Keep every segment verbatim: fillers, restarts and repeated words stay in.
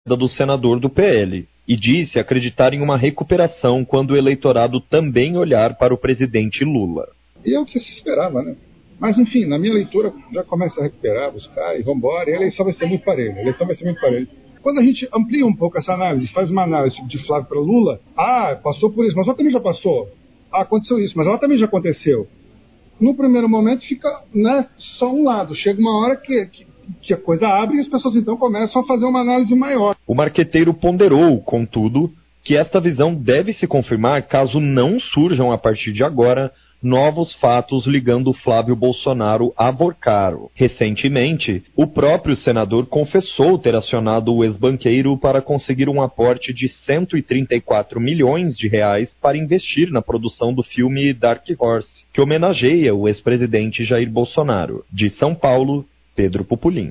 do senador do P L e disse acreditar em uma recuperação quando o eleitorado também olhar para o presidente Lula. E é o que se esperava, né? Mas, enfim, na minha leitura, já começa a recuperar, buscar e vamos embora. E a eleição vai ser muito parelha. A eleição vai ser muito parelha. Quando a gente amplia um pouco essa análise, faz uma análise de Flávio para Lula, ah, passou por isso, mas ela também já passou. Ah, aconteceu isso, mas ela também já aconteceu. No primeiro momento fica, né, só um lado. Chega uma hora que, que, que a coisa abre e as pessoas então começam a fazer uma análise maior. O marqueteiro ponderou, contudo, que esta visão deve se confirmar caso não surjam a partir de agora novos fatos ligando Flávio Bolsonaro a Vorcaro. Recentemente, o próprio senador confessou ter acionado o ex-banqueiro para conseguir um aporte de cento e trinta e quatro milhões de reais para investir na produção do filme Dark Horse, que homenageia o ex-presidente Jair Bolsonaro. De São Paulo, Pedro Pupolin.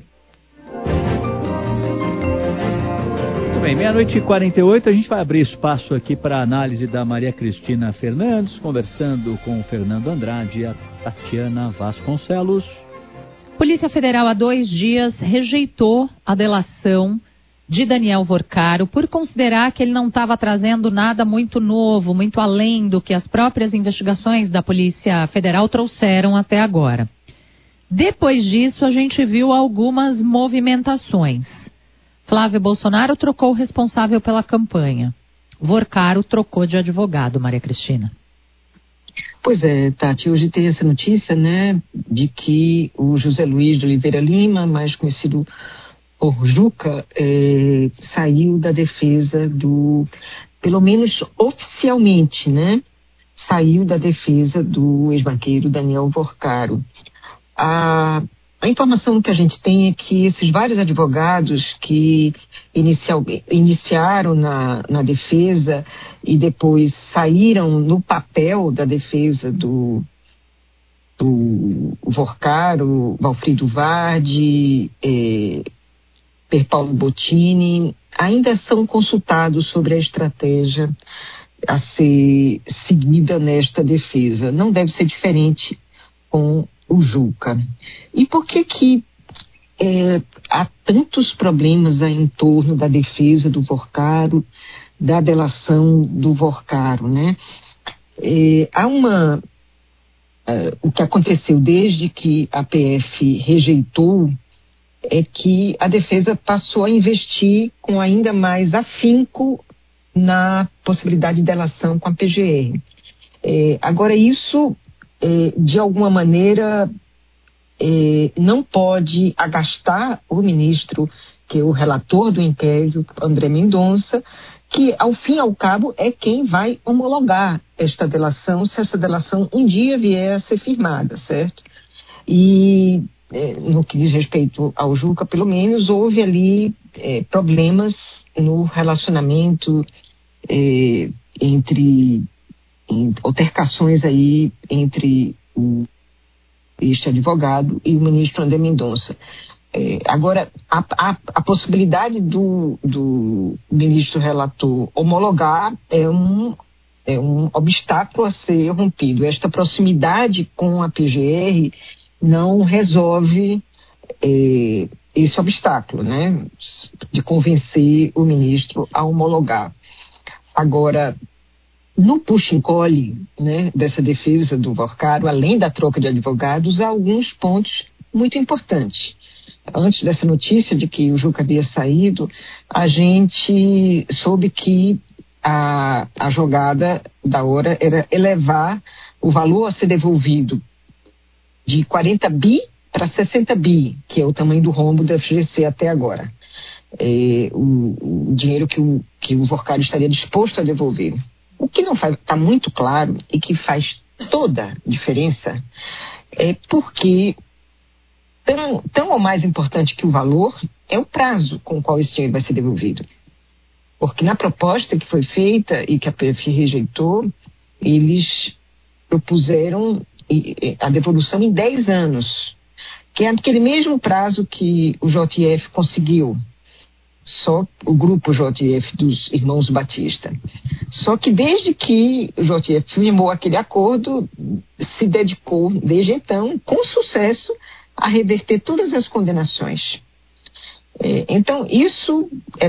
Bem, meia-noite e quarenta e oito, a gente vai abrir espaço aqui para a análise da Maria Cristina Fernandes, conversando com o Fernando Andrade e a Tatiana Vasconcelos. Polícia Federal há dois dias rejeitou a delação de Daniel Vorcaro por considerar que ele não estava trazendo nada muito novo, muito além do que as próprias investigações da Polícia Federal trouxeram até agora. Depois disso, a gente viu algumas movimentações. Flávio Bolsonaro trocou o responsável pela campanha. Vorcaro trocou de advogado, Maria Cristina. Pois é, Tati, hoje tem essa notícia, né, de que o José Luiz de Oliveira Lima, mais conhecido por Juca, é, saiu da defesa do, pelo menos oficialmente, né, saiu da defesa do ex-banqueiro Daniel Vorcaro. A A informação que a gente tem é que esses vários advogados que inicial, iniciaram na, na defesa e depois saíram no papel da defesa do, do Vorcaro, Valfrido Vardi, eh, Per Paulo Bottini, ainda são consultados sobre a estratégia a ser seguida nesta defesa. Não deve ser diferente com o Juca. E por que que é, há tantos problemas aí em torno da defesa do Vorcaro, da delação do Vorcaro, né? É, há uma... Uh, o que aconteceu desde que a P F rejeitou é que a defesa passou a investir com ainda mais afinco na possibilidade de delação com a P G R. É, agora, isso... É, de alguma maneira, é, não pode agastar o ministro, que é o relator do inquérito, André Mendonça, que, ao fim e ao cabo, é quem vai homologar esta delação, se essa delação um dia vier a ser firmada, certo? E, é, no que diz respeito ao Juca, pelo menos, houve ali é, problemas no relacionamento é, entre... Em altercações aí entre o, este advogado e o ministro André Mendonça. É, agora, a, a, a possibilidade do, do ministro relator homologar é um, é um obstáculo a ser rompido. Esta proximidade com a P G R não resolve é, esse obstáculo, né, de convencer o ministro a homologar. Agora, no puxa-encolhe, né, dessa defesa do Vorcaro, além da troca de advogados, há alguns pontos muito importantes. Antes dessa notícia de que o Juca havia saído, a gente soube que a, a jogada da hora era elevar o valor a ser devolvido de quarenta bi para sessenta bi, que é o tamanho do rombo da F G C até agora. É, o, o dinheiro que o, que o Vorcaro estaria disposto a devolver. O que não está muito claro e que faz toda a diferença é porque tão, tão ou mais importante que o valor é o prazo com o qual esse dinheiro vai ser devolvido. Porque na proposta que foi feita e que a P F rejeitou, eles propuseram a devolução em dez anos, que é aquele mesmo prazo que o J F conseguiu. Só o grupo J F dos Irmãos Batista. Só que desde que o J F firmou aquele acordo, se dedicou, desde então, com sucesso, a reverter todas as condenações. É, então, isso é